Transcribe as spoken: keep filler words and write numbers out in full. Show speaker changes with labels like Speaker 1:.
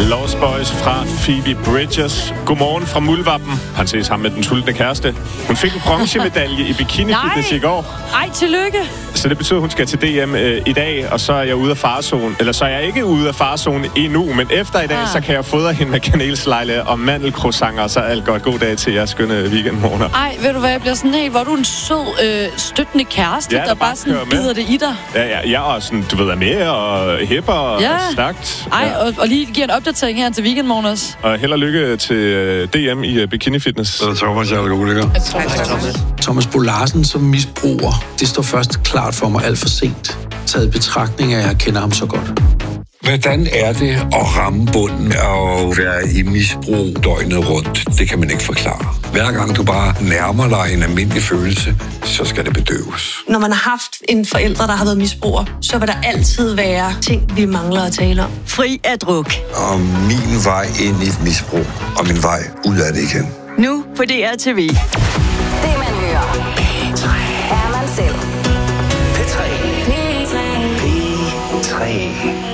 Speaker 1: Lost Boys fra Phoebe Bridgers. Godmorgen fra Muldvarpen. Han ses sammen med den sultne kæreste. Hun fik en bronzemedalje i bikini-fitness i går.
Speaker 2: Ej, tillykke.
Speaker 1: Så det betyder, at hun skal til D M øh, i dag, og så er jeg ude af farezone. Eller så er jeg ikke ude af farezone endnu, men efter i dag, ah. så kan jeg fodre hende med kanelslegle og mandelcroissanter, så alt godt. God dag til jer skønne weekendmorgener.
Speaker 2: Ej, ved du hvad, jeg bliver sådan helt, hvor er du en sød, øh, støttende kæreste,
Speaker 1: ja,
Speaker 2: der,
Speaker 1: der
Speaker 2: bare sådan bider det i dig.
Speaker 1: Ja, ja, jeg er også sådan, du ved, er med og hæpper og
Speaker 2: ja.
Speaker 1: stærkt.
Speaker 2: Ej,
Speaker 1: ja.
Speaker 2: og, og lige giver en opdatering her til weekendmorgen også.
Speaker 1: Og held og lykke til øh, D M i uh, bikini-fitness.
Speaker 3: Så Thomas, jeg er alkoholiker.
Speaker 4: Thomas Bo Larsen som misbruger, det står først klart for mig alt for sent. Taget i betragtning af, at jeg kender ham så godt.
Speaker 3: Hvordan er det at ramme bunden og være i misbrug døgnet rundt? Det kan man ikke forklare. Hver gang du bare nærmer dig en almindelig følelse, så skal det bedøves.
Speaker 5: Når man har haft en forælder, der har været misbruger, så vil der altid være ting, vi mangler at tale om.
Speaker 6: Fri af druk.
Speaker 3: Og min vej ind i et misbrug, og min vej ud af det igen.
Speaker 6: Nu på D R T V.
Speaker 7: Det man hører. P tre. Er man selv.
Speaker 8: P tre.
Speaker 7: P tre.
Speaker 8: P tre.